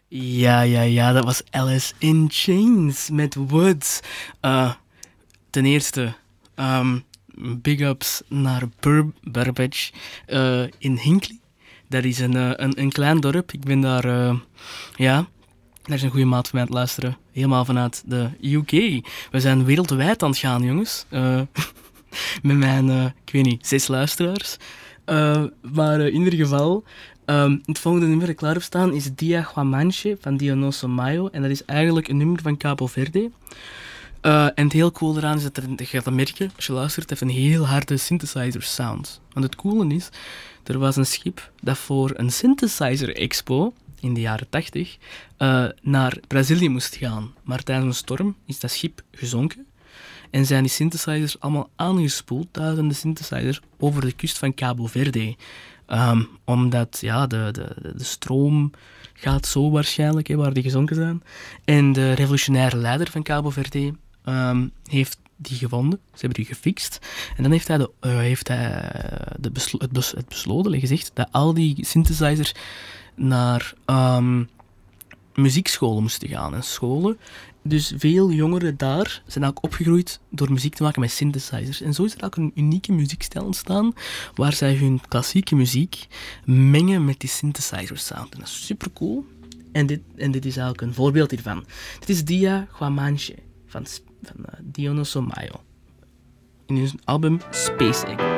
Ja, dat was Alice in Chains met Woods. Ten eerste, ehm, big ups naar Burbage in Hinckley. Dat is een klein dorp. Ik ben daar, ja, daar is een goede maat van mij aan het luisteren. Helemaal vanuit de UK. We zijn wereldwijd aan het gaan, jongens. Met mijn, ik weet niet, 6 luisteraars. Maar in ieder geval, het volgende nummer dat ik klaar heb staan is Dia Guamanche van Dionoso Mayo. En dat is eigenlijk een nummer van Cabo Verde. En het heel cool eraan is dat je gaat dat merken, als je luistert, het heeft een heel harde synthesizer sound. Want het coole is, er was een schip dat voor een synthesizer expo in de jaren 80 naar Brazilië moest gaan. Maar tijdens een storm is dat schip gezonken en zijn die synthesizers allemaal aangespoeld, duizenden synthesizers, over de kust van Cabo Verde. Omdat ja, de stroom gaat zo waarschijnlijk, hè, waar die gezonken zijn. En de revolutionaire leider van Cabo Verde heeft die gevonden. Ze hebben die gefixt. En dan heeft hij, het besloten, gezegd, dat al die synthesizers naar muziekscholen moesten gaan. En scholen. Dus veel jongeren daar zijn ook opgegroeid door muziek te maken met synthesizers. En zo is er ook een unieke muziekstijl ontstaan, waar zij hun klassieke muziek mengen met die synthesizer sound. En dat is super cool. En dit is eigenlijk een voorbeeld hiervan. Dit is Dia Guamanche van Dionoso Mayo. In hun album Space Egg.